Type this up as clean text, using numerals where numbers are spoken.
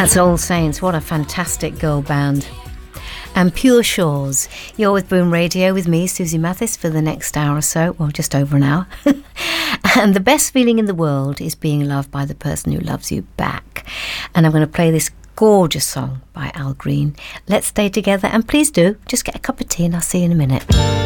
That's All Saints. What a fantastic girl band. And Pure Shores. You're with Boom Radio with me, Susie Mathis, for the next hour or so, well, just over an hour. And the best feeling in the world is being loved by the person who loves you back. And I'm going to play this gorgeous song by Al Green. Let's stay together, and please do just get a cup of tea and I'll see you in a minute.